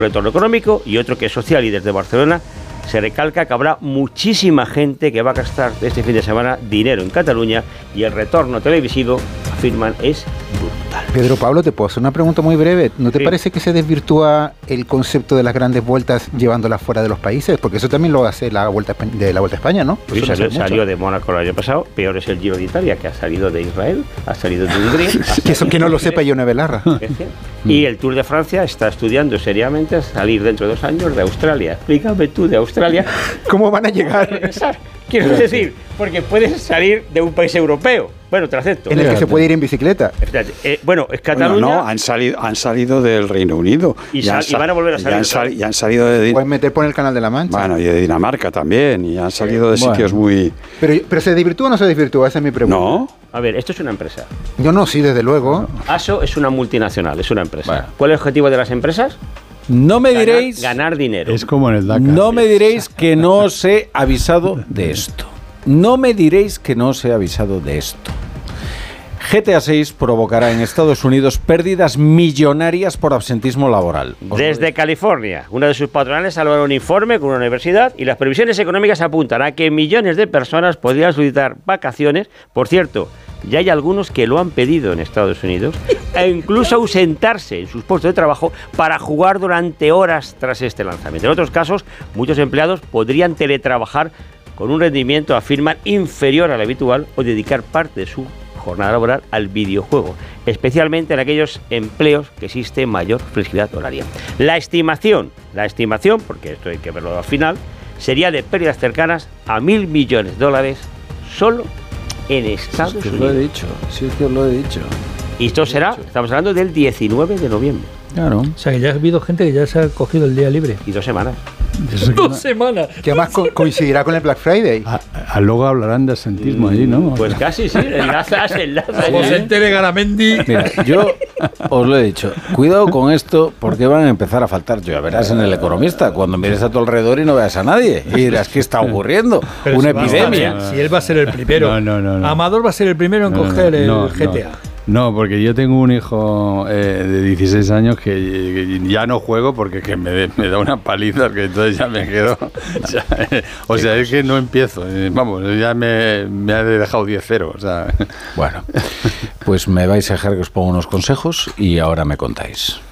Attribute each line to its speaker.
Speaker 1: retorno económico, y otro que es social y desde Barcelona se recalca que habrá muchísima gente que va a gastar este fin de semana dinero en Cataluña y el retorno televisivo, afirman, es brutal.
Speaker 2: Pedro Pablo, te puedo hacer una pregunta muy breve. ¿No te parece que se desvirtúa el concepto de las grandes vueltas llevándolas fuera de los países? Porque eso también lo hace la Vuelta a España, ¿no?
Speaker 1: Sí, salió de Mónaco el año pasado, peor es el Giro de Italia, que ha salido de Israel, ha salido de Hungría.
Speaker 2: Que eso que no lo sepa Ione Belarra.
Speaker 1: Y el Tour de Francia está estudiando seriamente salir dentro de 2 años de Australia. Explícame tú de Australia.
Speaker 2: ¿Cómo van a llegar?
Speaker 1: Quiero decir, porque puedes salir de un país europeo. Bueno, te acepto.
Speaker 2: En el que se puede ir en bicicleta.
Speaker 1: Bueno, es Cataluña.
Speaker 3: No, han salido del Reino Unido.
Speaker 1: Y van a volver a salir.
Speaker 3: Y han salido de...
Speaker 2: Puedes meter por el Canal de la Mancha.
Speaker 3: Bueno, y de Dinamarca también. Y han salido de sitios muy...
Speaker 2: Pero ¿se desvirtúa o no se desvirtúa? Esa es mi pregunta.
Speaker 3: No.
Speaker 1: A ver, esto es una empresa.
Speaker 2: Yo no, sí, desde luego.
Speaker 1: ASO es una multinacional, es una empresa. Bueno. ¿Cuál es el objetivo de las empresas?
Speaker 4: No me diréis...
Speaker 1: Ganar dinero.
Speaker 5: Es como en el Dakar.
Speaker 4: No me diréis que no os he avisado de esto. No me diréis que no os he avisado de esto. GTA 6 provocará en Estados Unidos pérdidas millonarias por absentismo laboral.
Speaker 1: Desde California, una de sus patronales ha elaborado un informe con una universidad y las previsiones económicas apuntan a que millones de personas podrían solicitar vacaciones. Por cierto, ya hay algunos que lo han pedido en Estados Unidos e incluso ausentarse en sus puestos de trabajo para jugar durante horas tras este lanzamiento. En otros casos, muchos empleados podrían teletrabajar con un rendimiento, afirman, inferior al habitual o dedicar parte de su jornada laboral al videojuego, especialmente en aquellos empleos que existe mayor flexibilidad horaria. La estimación, porque esto hay que verlo al final, sería de pérdidas cercanas a $1.000 millones solo en Estados Unidos.
Speaker 4: Lo he dicho, sí que os lo he dicho.
Speaker 1: Y esto será, estamos hablando del 19 de noviembre.
Speaker 4: Claro.
Speaker 6: O sea, que ya ha habido gente que ya se ha cogido el día libre.
Speaker 1: Y 2 semanas.
Speaker 6: 2 semanas.
Speaker 2: Que además coincidirá con el Black Friday.
Speaker 5: Luego hablarán de asentismo allí, ¿no?
Speaker 1: Pues casi sí, enlazas.
Speaker 6: José Tere Garamendi.
Speaker 4: Mira, yo os lo he dicho, cuidado con esto porque van a empezar a faltar. Ya verás en El Economista, cuando mires a tu alrededor y no veas a nadie y dirás, ¿qué está ocurriendo?
Speaker 6: Pero
Speaker 4: una epidemia.
Speaker 6: Si él va a ser el primero.
Speaker 5: No.
Speaker 6: Amador va a ser el primero en coger el GTA.
Speaker 5: No, porque yo tengo un hijo de 16 años que ya no juego porque que me da una paliza, que entonces ya me quedo. O sea, es que no empiezo. Vamos, ya me ha dejado 10-0. O sea.
Speaker 4: Bueno, pues me vais a dejar que os ponga unos consejos y ahora me contáis.